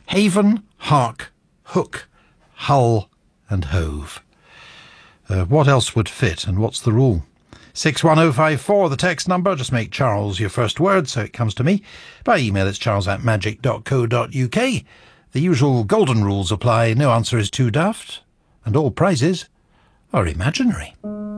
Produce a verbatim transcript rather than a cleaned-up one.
Haven, hark, hook, hull and hove. Uh, what else would fit, and what's the rule? six one oh five four, the text number. Just make Charles your first word so it comes to me. By email, it's charles at magic dot co dot uk. The usual golden rules apply. No answer is too daft, and all prizes are imaginary.